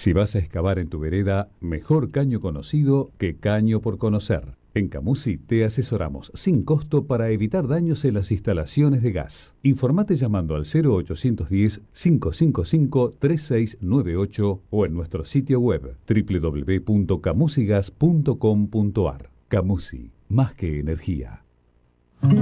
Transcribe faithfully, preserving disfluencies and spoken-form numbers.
Si vas a excavar en tu vereda, mejor caño conocido que caño por conocer. En Camusi te asesoramos sin costo para evitar daños en las instalaciones de gas. Informate llamando al cero ochocientos diez, cinco cinco cinco, tres seis nueve ocho o en nuestro sitio web doble u doble u doble u punto camusigas punto com punto ar. Camusi, más que energía.